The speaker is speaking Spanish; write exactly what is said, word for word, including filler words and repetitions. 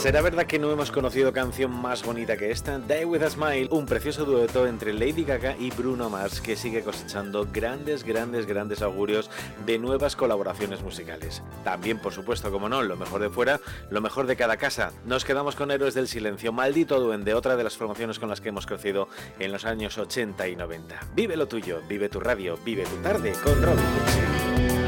¿Será verdad que no hemos conocido canción más bonita que esta? Die With A Smile, un precioso dueto entre Lady Gaga y Bruno Mars que sigue cosechando grandes, grandes, grandes augurios de nuevas colaboraciones musicales. También, por supuesto, como no, lo mejor de fuera, lo mejor de cada casa. Nos quedamos con Héroes del Silencio, Maldito Duende, otra de las formaciones con las que hemos crecido en los años ochenta y noventa. Vive lo tuyo, vive tu radio, vive tu tarde con Robin Cooksey.